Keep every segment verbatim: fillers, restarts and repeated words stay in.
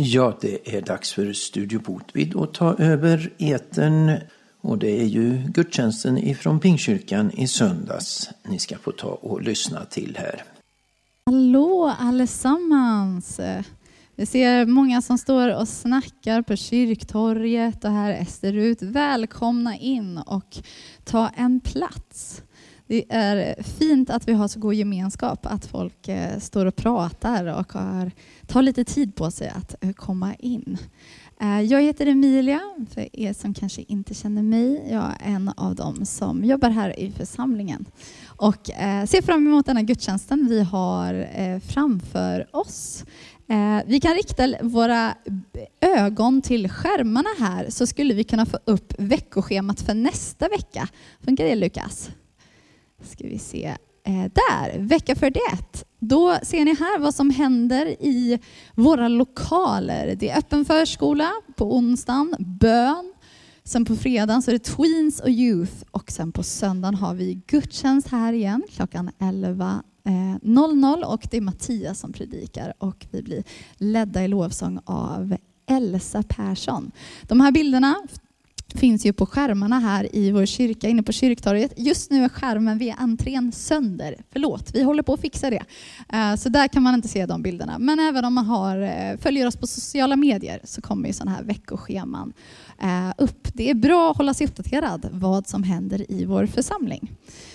Ja, det är dags för Studio Botvid att ta över etern. Och det är ju gudstjänsten ifrån Pingstkyrkan i söndags ni ska få ta och lyssna till här. Hallå allesammans! Vi ser många som står och snackar på kyrktorget och här österut. Välkomna in och ta en plats. Det är fint att vi har så god gemenskap, att folk står och pratar och har, tar lite tid på sig att komma in. Jag heter Emilia, för er som kanske inte känner mig. Jag är en av dem som jobbar här i församlingen. Och ser fram emot den här gudstjänsten vi har framför oss. Vi kan rikta våra ögon till skärmarna här, så skulle vi kunna få upp veckoschemat för nästa vecka. Funkar det, Lukas? Ska vi se. Eh, där, vecka fyrtioett. Då ser ni här vad som händer i våra lokaler. Det är öppen förskola på onsdagen, bön. Sen på fredagen så är det Tweens och Youth. Och sen på söndagen har vi gudstjänst här igen klockan elva noll noll. Och det är Mattias som predikar. Och vi blir ledda i lovsång av Elsa Persson. De här bilderna finns ju på skärmarna här i vår kyrka inne på kyrktorget. Just nu är skärmen vid entrén sönder. Förlåt, vi håller på att fixa det. Så där kan man inte se de bilderna. Men även om man har, följer oss på sociala medier så kommer ju sådana här veckoscheman upp. Det är bra att hålla sig uppdaterad vad som händer i vår församling.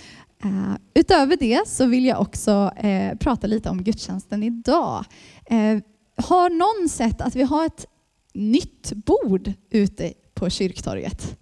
Utöver det så vill jag också prata lite om gudstjänsten idag. Har någon sett att vi har ett nytt bord ute på kyrktorget?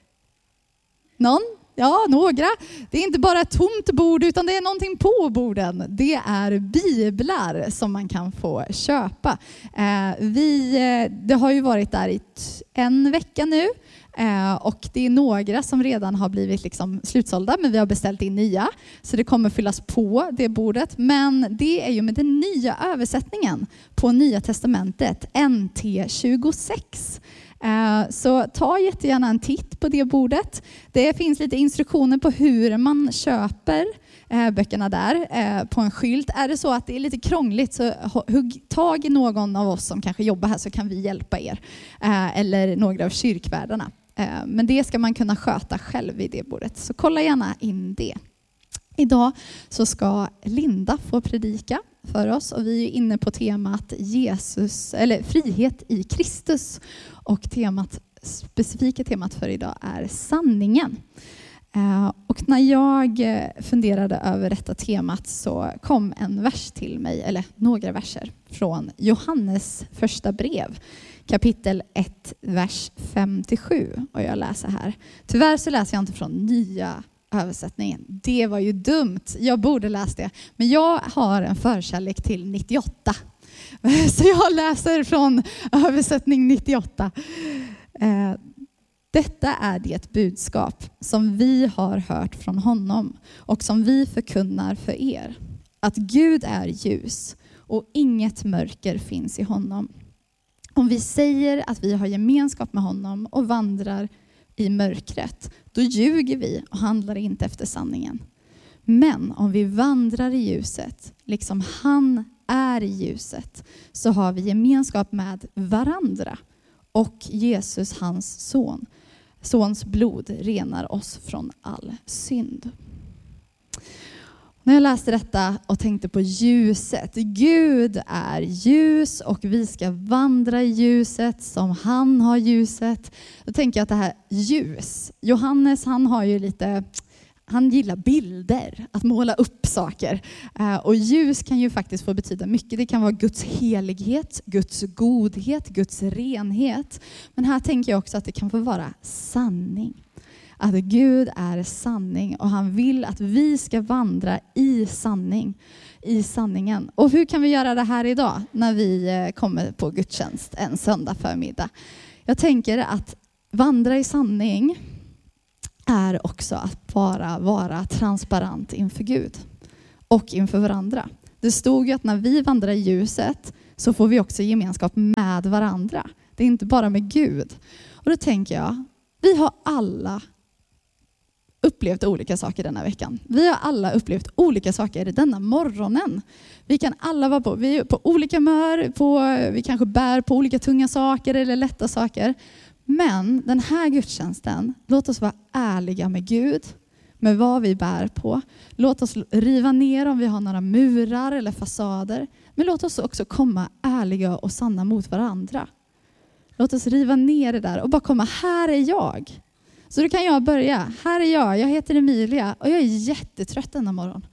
Någon? Ja, några. Det är inte bara ett tomt bord utan det är någonting på borden. Det är biblar som man kan få köpa. Vi, det har ju varit där i en vecka nu. Och det är några som redan har blivit liksom slutsålda, men vi har beställt in nya. Så det kommer fyllas på det bordet. Men det är ju med den nya översättningen på Nya testamentet, N T tjugosex. Så ta jättegärna en titt på det bordet. Det finns lite instruktioner på hur man köper böckerna där på en skylt. Är det så att det är lite krångligt, så hugg tag i någon av oss som kanske jobbar här, så kan vi hjälpa er. Eller några av kyrkvärdarna. Men det ska man kunna sköta själv i det bordet. Så kolla gärna in det. Idag så ska Linda få predika för oss, och vi är inne på temat Jesus, eller frihet i Kristus, och temat, specifika temat för idag är sanningen. Och när jag funderade över detta temat så kom en vers till mig, eller några verser från Johannes första brev, kapitel ett, vers fem till sju, och jag läser här. Tyvärr så läser jag inte från nya översättningen. Det var ju dumt. Jag borde läsa det. Men jag har en förkärlek till nittioåtta. Så jag läser från översättning nittioåtta. Detta är det budskap som vi har hört från honom och som vi förkunnar för er. Att Gud är ljus och inget mörker finns i honom. Om vi säger att vi har gemenskap med honom och vandrar i mörkret, då ljuger vi och handlar inte efter sanningen. Men om vi vandrar i ljuset, liksom han är i ljuset, så har vi gemenskap med varandra. Och Jesus, hans son, sons blod renar oss från all synd. När jag läste detta och tänkte på ljuset. Gud är ljus och vi ska vandra i ljuset som han har ljuset. Då tänker jag att det här ljus. Johannes, han har ju lite, han gillar bilder, att måla upp saker. Och ljus kan ju faktiskt få betyda mycket. Det kan vara Guds helighet, Guds godhet, Guds renhet. Men här tänker jag också att det kan få vara sanning. Att Gud är sanning och han vill att vi ska vandra i sanning, i sanningen. Och hur kan vi göra det här idag när vi kommer på gudstjänst en söndag förmiddag? Jag tänker att vandra i sanning är också att bara vara transparent inför Gud och inför varandra. Det stod ju att när vi vandrar i ljuset så får vi också gemenskap med varandra. Det är inte bara med Gud. Och då tänker jag, vi har alla upplevt olika saker denna veckan. Vi har alla upplevt olika saker denna morgonen. Vi kan alla vara på, vi är på olika mör, på, vi kanske bär på olika tunga saker eller lätta saker. Men den här gudstjänsten, låt oss vara ärliga med Gud, med vad vi bär på. Låt oss riva ner om vi har några murar eller fasader. Men låt oss också komma ärliga och sanna mot varandra. Låt oss riva ner det där och bara komma, här är jag. Så då kan jag börja. Här är jag, jag heter Emilia och jag är jättetrött denna morgon.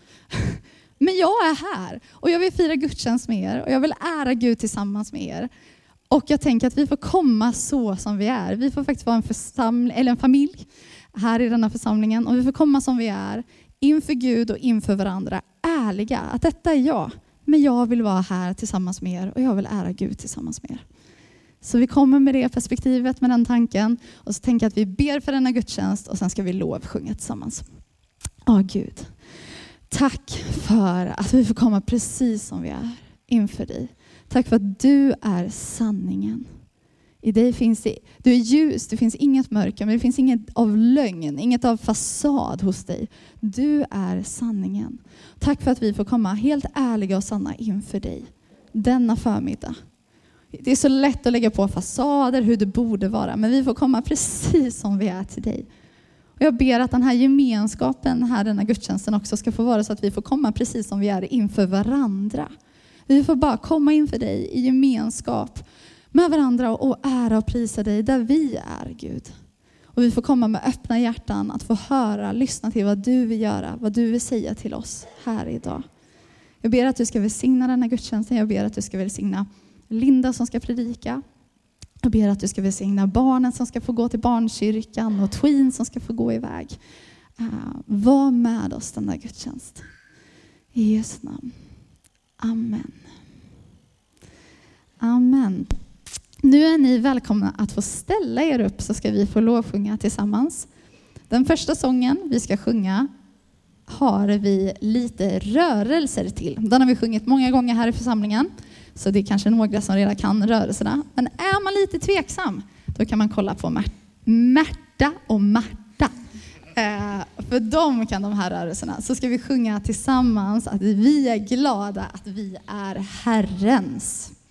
Men jag är här och jag vill fira gudstjänst med er och jag vill ära Gud tillsammans med er. Och jag tänker att vi får komma så som vi är. Vi får faktiskt vara en, församling, eller en familj här i denna församlingen. Och vi får komma som vi är inför Gud och inför varandra. Ärliga, att detta är jag. Men jag vill vara här tillsammans med er och jag vill ära Gud tillsammans med er. Så vi kommer med det perspektivet, med den tanken. Och så tänker jag att vi ber för denna gudstjänst och sen ska vi lovsjunga tillsammans. Ja, Gud. Tack för att vi får komma precis som vi är inför dig. Tack för att du är sanningen. I dig finns det, du är ljus, det finns inget mörker, men det finns inget av lögn, inget av fasad hos dig. Du är sanningen. Tack för att vi får komma helt ärliga och sanna inför dig denna förmiddag. Det är så lätt att lägga på fasader, hur det borde vara, men vi får komma precis som vi är till dig. Och jag ber att den här gemenskapen här, denna gudstjänsten också ska få vara så att vi får komma precis som vi är inför varandra. Vi får bara komma inför dig i gemenskap med varandra och ära och prisa dig där vi är, Gud. Och vi får komma med öppna hjärtan att få höra, lyssna till vad du vill göra, vad du vill säga till oss här idag. Jag ber att du ska välsigna den här gudstjänsten. Jag ber att du ska välsigna Linda som ska predika. Jag ber att du ska välsigna barnen som ska få gå till barnkyrkan och twin som ska få gå iväg. Uh, var med oss den här gudstjänst. I Jesu namn. Amen. Amen. Nu är ni välkomna att få ställa er upp så ska vi få lovsjunga tillsammans. Den första sången vi ska sjunga har vi lite rörelser till. Den har vi sjungit många gånger här i församlingen. Så det är kanske några som redan kan rörelserna. Men är man lite tveksam, då kan man kolla på Mär- Märta och Marta. Eh, för de kan de här rörelserna. Så ska vi sjunga tillsammans att vi är glada att vi är Herrens.